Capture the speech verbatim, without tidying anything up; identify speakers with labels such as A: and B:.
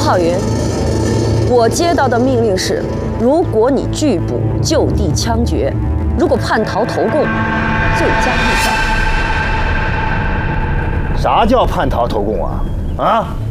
A: 浩云，我接到的命令是，如果你拒捕，就地枪决；如果叛逃投共，罪加一等。
B: 啥叫叛逃投共啊？啊！